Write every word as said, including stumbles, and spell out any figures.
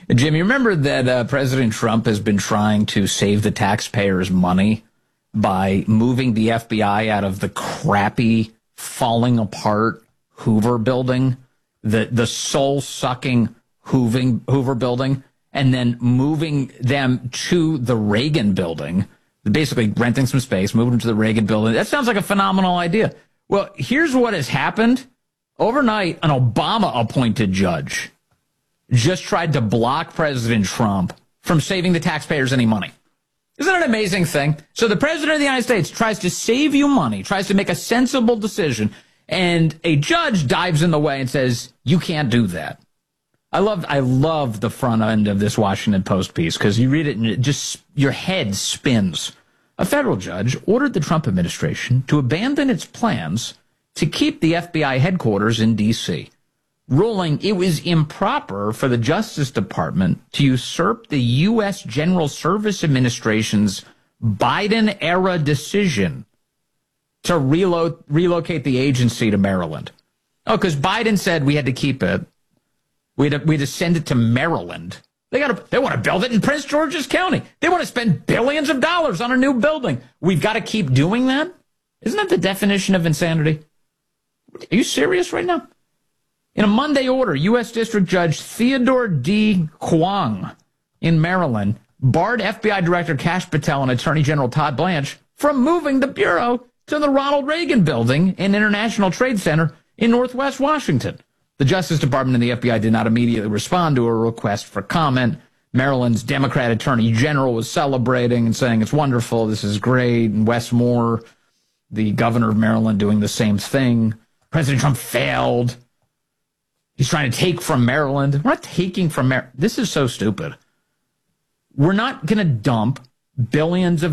Jim, you remember that uh, President Trump has been trying to save the taxpayers' money by moving the F B I out of the crappy, falling apart Hoover building, the, the soul-sucking Hooving, Hoover building, and then moving them to the Reagan building, basically renting some space, moving them to the Reagan building. That sounds like a phenomenal idea. Well, here's what has happened. Overnight, an Obama-appointed judge just tried to block President Trump from saving the taxpayers any money. Isn't that an amazing thing? So the president of the United States tries to save you money, tries to make a sensible decision, and a judge dives in the way and says, you can't do that. I love I love the front end of this Washington Post piece because you read it and it just, your head spins. A federal judge ordered the Trump administration to abandon its plans to keep the F B I headquarters in D C, ruling it was improper for the Justice Department to usurp the U S General Service Administration's Biden-era decision to relo- relocate the agency to Maryland. Oh, because Biden said we had to keep it. We had to, we had to send it to Maryland. They got to, they want to build it in Prince George's County. They want to spend billions of dollars on a new building. We've got to keep doing that? Isn't that the definition of insanity? Are you serious right now? In a Monday order, U S District Judge Theodore D. Kwong in Maryland barred F B I Director Kash Patel and Attorney General Todd Blanche from moving the Bureau to the Ronald Reagan Building and International Trade Center in Northwest Washington. The Justice Department and the F B I did not immediately respond to a request for comment. Maryland's Democrat Attorney General was celebrating and saying it's wonderful, this is great. And Wes Moore, the governor of Maryland, doing the same thing. President Trump failed. He's trying to take from Maryland. We're not taking from Maryland. This is so stupid. We're not going to dump billions of